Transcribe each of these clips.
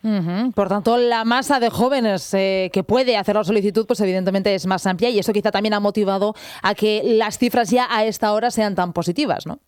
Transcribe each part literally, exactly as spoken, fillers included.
Uh-huh. Por tanto, la masa de jóvenes eh, que puede hacer la solicitud, pues evidentemente es más amplia y eso quizá también ha motivado a que las cifras ya a esta hora sean tan positivas, ¿no?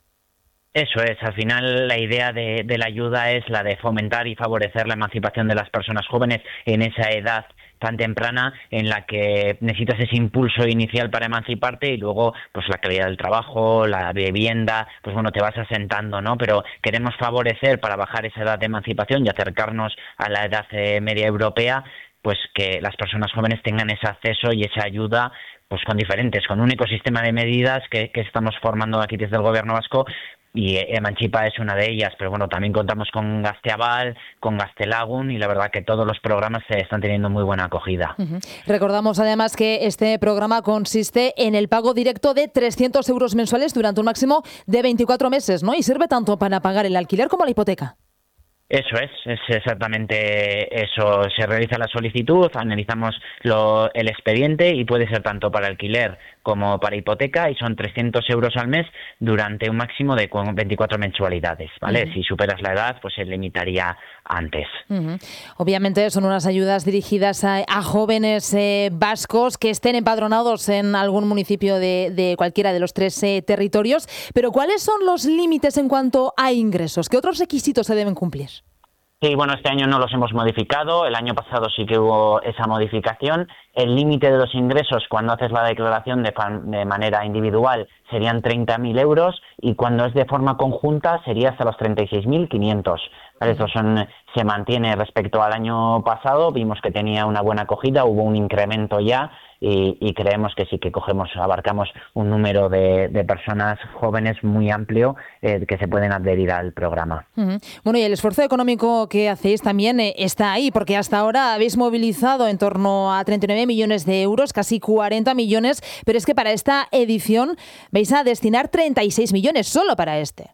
Eso es, al final la idea de, de la ayuda es la de fomentar y favorecer la emancipación de las personas jóvenes en esa edad tan temprana en la que necesitas ese impulso inicial para emanciparte y luego pues la calidad del trabajo, la vivienda, pues bueno, te vas asentando, ¿no? Pero queremos favorecer para bajar esa edad de emancipación y acercarnos a la edad eh, media europea, pues que las personas jóvenes tengan ese acceso y esa ayuda pues con diferentes, con un ecosistema de medidas que, que estamos formando aquí desde el Gobierno vasco. Y Emancipa es una de ellas, pero bueno, también contamos con Gazteaval, con Gaztelagun y la verdad que todos los programas se están teniendo muy buena acogida. Uh-huh. Recordamos además que este programa consiste en el pago directo de trescientos euros mensuales durante un máximo de veinticuatro meses, ¿no? Y sirve tanto para pagar el alquiler como la hipoteca. Eso es, es exactamente eso. Se realiza la solicitud, analizamos lo, el expediente y puede ser tanto para alquiler como para hipoteca y son trescientos euros al mes durante un máximo de veinticuatro mensualidades, ¿vale? Uh-huh. Si superas la edad, pues se limitaría antes. Uh-huh. Obviamente son unas ayudas dirigidas a, a jóvenes eh, vascos que estén empadronados en algún municipio de, de cualquiera de los tres eh, territorios, pero ¿cuáles son los límites en cuanto a ingresos? ¿Qué otros requisitos se deben cumplir? Sí, bueno, este año no los hemos modificado, el año pasado sí que hubo esa modificación. El límite de los ingresos cuando haces la declaración de, de manera individual serían treinta mil euros y cuando es de forma conjunta sería hasta los treinta y seis mil quinientos. ¿Vale? Eso son, se mantiene respecto al año pasado, vimos que tenía una buena acogida, hubo un incremento ya y, y creemos que sí que cogemos, abarcamos un número de, de personas jóvenes muy amplio eh, que se pueden adherir al programa. Uh-huh. Bueno, y el esfuerzo económico que hacéis también eh, está ahí, porque hasta ahora habéis movilizado en torno a treinta y nueve millones de euros, casi cuarenta millones, pero es que para esta edición vais a destinar treinta y seis millones solo para este.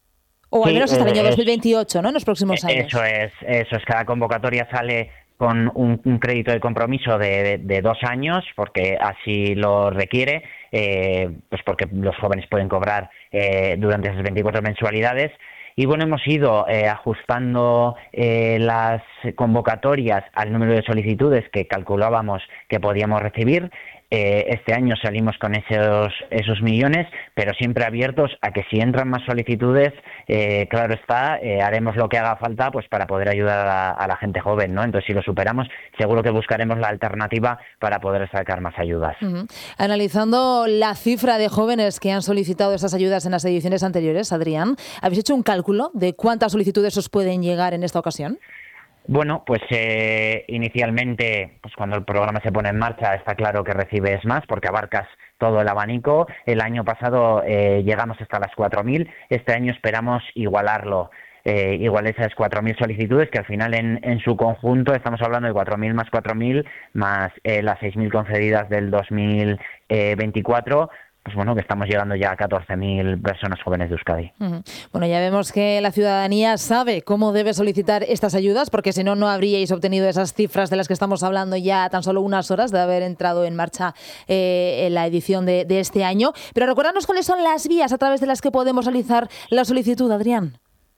O sí, al menos hasta el año es, dos mil veintiocho, ¿no? En los próximos años. Eso es, eso es. Cada convocatoria sale con un, un crédito de compromiso de, de, de dos años, porque así lo requiere, eh, pues porque los jóvenes pueden cobrar eh, durante esas veinticuatro mensualidades. Y bueno, hemos ido eh, ajustando eh, las convocatorias al número de solicitudes que calculábamos que podíamos recibir. Eh, este año salimos con esos esos millones, pero siempre abiertos a que si entran más solicitudes, eh, claro está, eh, haremos lo que haga falta pues para poder ayudar a, a la gente joven, ¿no? Entonces, si lo superamos, seguro que buscaremos la alternativa para poder sacar más ayudas. Uh-huh. Analizando la cifra de jóvenes que han solicitado estas ayudas en las ediciones anteriores, Adrián, ¿habéis hecho un cálculo de cuántas solicitudes os pueden llegar en esta ocasión? Bueno, pues eh, inicialmente, pues cuando el programa se pone en marcha, está claro que recibes más porque abarcas todo el abanico. El año pasado eh, llegamos hasta las cuatro mil, este año esperamos igualarlo. Eh, igual esas cuatro mil solicitudes, que al final en, en su conjunto estamos hablando de cuatro mil más cuatro mil, más eh, las seis mil concedidas del dos mil veinticuatro, pues bueno, que estamos llegando ya a catorce mil personas jóvenes de Euskadi. Uh-huh. Bueno, ya vemos que la ciudadanía sabe cómo debe solicitar estas ayudas, porque si no, no habríais obtenido esas cifras de las que estamos hablando ya tan solo unas horas de haber entrado en marcha eh, en la edición de, de este año. Pero recordarnos cuáles son las vías a través de las que podemos realizar la solicitud, Adrián.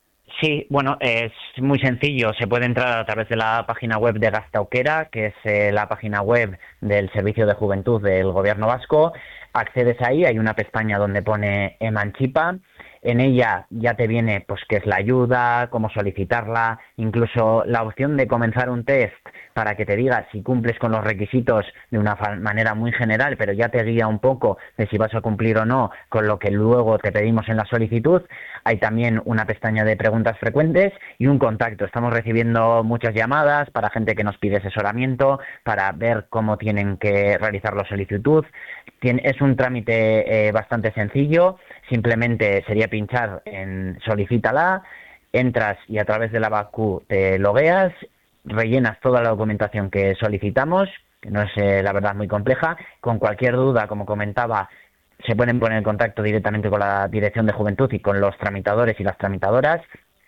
Sí, bueno, es muy sencillo. Se puede entrar a través de la página web de Gaztaukera, que es eh, la página web del Servicio de Juventud del Gobierno Vasco. Accedes ahí, hay una pestaña donde pone Emancipa. En ella ya te viene pues qué es la ayuda, cómo solicitarla, incluso la opción de comenzar un test para que te diga si cumples con los requisitos de una manera muy general, pero ya te guía un poco de si vas a cumplir o no con lo que luego te pedimos en la solicitud. Hay también una pestaña de preguntas frecuentes y un contacto. Estamos recibiendo muchas llamadas para gente que nos pide asesoramiento, para ver cómo tienen que realizar la solicitud. Es un trámite eh, bastante sencillo, simplemente sería pinchar en solicítala, entras y a través de la B A Q te logueas, rellenas toda la documentación que solicitamos, que no es eh, la verdad muy compleja. Con cualquier duda, como comentaba, se pueden poner en contacto directamente con la Dirección de Juventud y con los tramitadores y las tramitadoras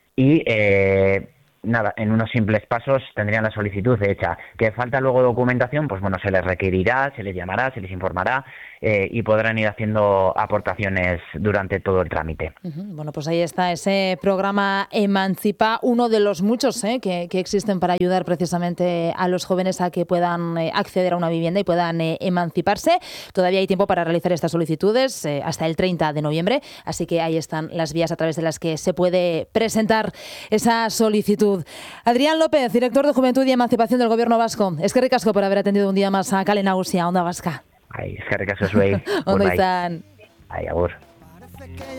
y eh, nada, en unos simples pasos tendrían la solicitud hecha. ¿Que falta luego documentación? Pues bueno, se les requerirá, se les llamará, se les informará eh, y podrán ir haciendo aportaciones durante todo el trámite. Uh-huh. Bueno, pues ahí está ese programa Emancipa, uno de los muchos eh, que, que existen para ayudar precisamente a los jóvenes a que puedan eh, acceder a una vivienda y puedan eh, emanciparse. Todavía hay tiempo para realizar estas solicitudes eh, hasta el treinta de noviembre, así que ahí están las vías a través de las que se puede presentar esa solicitud. Adrián López, director de Juventud y Emancipación del Gobierno Vasco. Es que ricasco por haber atendido un día más a Kale Nagusia, Onda Vasca. Ai, eskerrik asko zuei. Ondo izan. Ai, agur.